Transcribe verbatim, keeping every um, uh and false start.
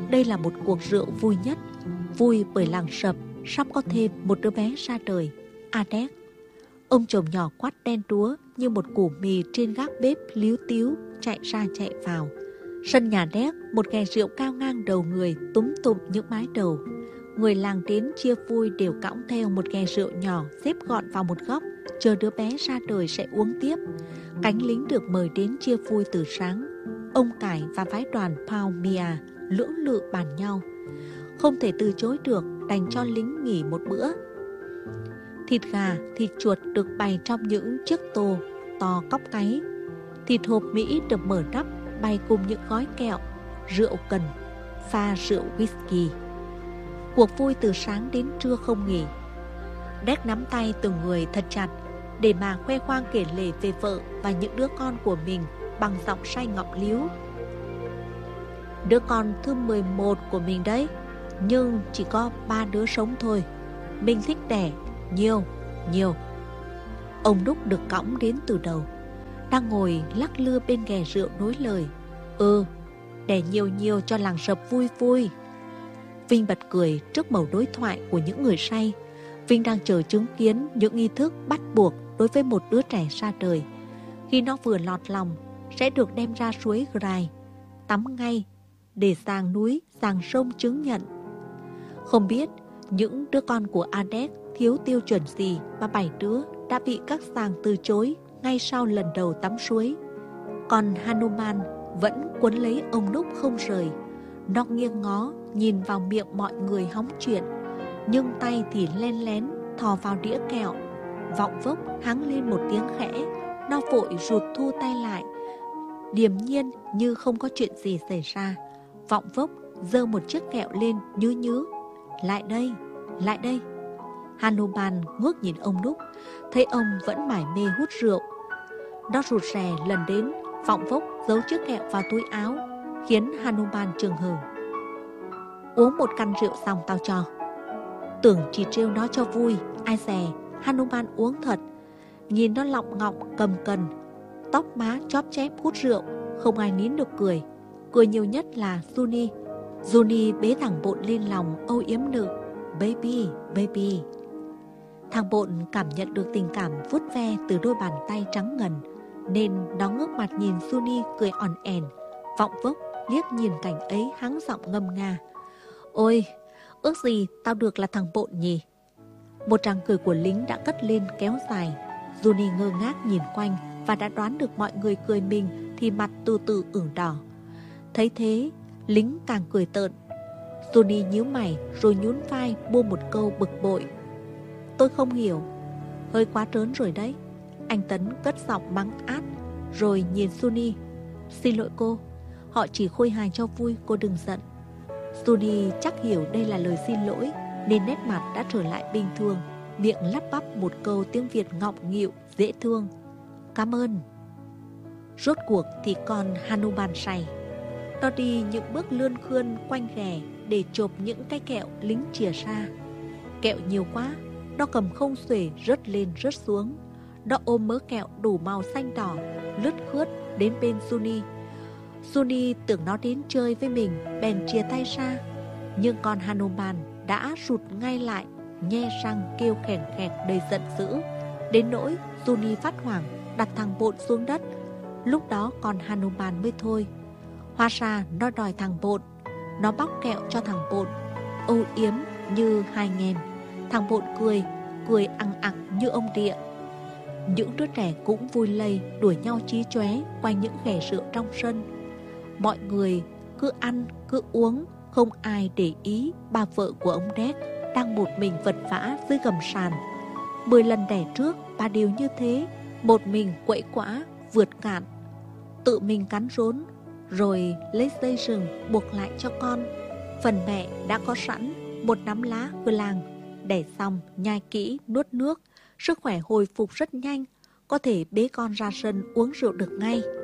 Đây là một cuộc rượu vui nhất, vui bởi làng Sập sắp có thêm một đứa bé ra đời, Adek. Ông chồng nhỏ quát đen đúa như một củ mì trên gác bếp líu tíu chạy ra chạy vào. Sân nhà Đét, một ghè rượu cao ngang đầu người túm tụm những mái đầu. Người làng đến chia vui đều cõng theo một ghè rượu nhỏ xếp gọn vào một góc, chờ đứa bé ra đời sẽ uống tiếp. Cánh lính được mời đến chia vui từ sáng. Ông Cải và phái đoàn Palmia lưỡng lự bàn nhau. Không thể từ chối được, đành cho lính nghỉ một bữa. Thịt gà, thịt chuột được bày trong những chiếc tô to cóc cáy. Thịt hộp Mỹ được mở nắp bày cùng những gói kẹo, rượu cần, pha rượu whisky. Cuộc vui từ sáng đến trưa không nghỉ. Đét nắm tay từng người thật chặt để mà khoe khoang kể lể về vợ và những đứa con của mình bằng giọng say ngọng líu. Đứa con thứ mười một của mình đấy, nhưng chỉ có ba đứa sống thôi. Mình thích đẻ nhiều, nhiều. Ông Đúc được cõng đến từ đầu, đang ngồi lắc lư bên ghè rượu nối lời. Ừ, đẻ nhiều nhiều cho làng Sập vui vui. Vinh bật cười trước mẩu đối thoại của những người say. Vinh đang chờ chứng kiến những nghi thức bắt buộc đối với một đứa trẻ ra đời. Khi nó vừa lọt lòng, sẽ được đem ra suối Grai, tắm ngay, để sàng núi, sàng sông chứng nhận. Không biết những đứa con của Adek thiếu tiêu chuẩn gì mà bảy đứa đã bị các sàng từ chối ngay sau lần đầu tắm suối. Còn Hanuman vẫn quấn lấy ông Đúc không rời. Nó nghiêng ngó nhìn vào miệng mọi người hóng chuyện, nhưng tay thì len lén thò vào đĩa kẹo. Vọng Vốc hắng lên một tiếng khẽ. Nó vội rụt thu tay lại, điềm nhiên như không có chuyện gì xảy ra. Vọng Vốc giơ một chiếc kẹo lên nhứ nhứ. Lại đây, lại đây. Hanuman ngước nhìn ông Đúc, thấy ông vẫn mải mê hút rượu. Nó rụt rè lần đến. Vọng Vốc giấu chiếc kẹo vào túi áo, khiến Hanuman chừng hừng. Uống một căn rượu xong tao cho. Tưởng chỉ trêu nó cho vui, ai dè Hanuman uống thật. Nhìn nó lọng ngọng cầm cần, tóc má chóp chép hút rượu, không ai nín được cười. Cười nhiều nhất là Juni. Juni bế thằng Bộn lên lòng âu yếm nựng. Baby, baby. Thằng Bộn cảm nhận được tình cảm vuốt ve từ đôi bàn tay trắng ngần, nên nó ngước mặt nhìn Juni cười ỏn ẻn. Vọng Vốc liếc nhìn cảnh ấy hắng giọng ngâm nga. Ôi, ước gì tao được là thằng Bộn nhỉ. Một tràng cười của lính đã cất lên kéo dài. Juni ngơ ngác nhìn quanh và đã đoán được mọi người cười mình thì mặt từ từ ửng đỏ. Thấy thế, lính càng cười tợn. Juni nhíu mày rồi nhún vai buông một câu bực bội. Tôi không hiểu, hơi quá trớn rồi đấy. Anh Tấn cất giọng mắng át, rồi nhìn Juni. Xin lỗi cô, họ chỉ khôi hài cho vui, cô đừng giận. Juni chắc hiểu đây là lời xin lỗi, nên nét mặt đã trở lại bình thường, miệng lắp bắp một câu tiếng Việt ngọng nghịu, dễ thương. Cảm ơn. Rốt cuộc thì con Hanuman say. Nó đi những bước lươn khươn quanh ghè để chộp những cái kẹo lính chìa ra. Kẹo nhiều quá, nó cầm không xuể rớt lên rớt xuống. Nó ôm mớ kẹo đủ màu xanh đỏ, lướt khướt đến bên Juni. Juni tưởng nó đến chơi với mình, bèn chia tay ra. Nhưng con Hanuman đã rụt ngay lại, nhe răng kêu khèn khẹt đầy giận dữ. Đến nỗi Juni phát hoảng đặt thằng Bộn xuống đất. Lúc đó con Hanuman mới thôi. Hóa ra nó đòi thằng Bộn. Nó bóc kẹo cho thằng Bộn, âu yếm như hai anh em. Thằng Bộn cười, cười ăng ặc như ông địa. Những đứa trẻ cũng vui lây, đuổi nhau chí chóe quanh những ghè rượu trong sân. Mọi người cứ ăn, cứ uống, không ai để ý bà vợ của ông Đét đang một mình vật vã dưới gầm sàn. Mười lần đẻ trước, bà đều như thế, một mình quậy quã, vượt cạn, tự mình cắn rốn, rồi lấy dây rừng buộc lại cho con. Phần mẹ đã có sẵn một nắm lá glang, đẻ xong nhai kỹ nuốt nước, sức khỏe hồi phục rất nhanh, có thể bế con ra sân uống rượu được ngay.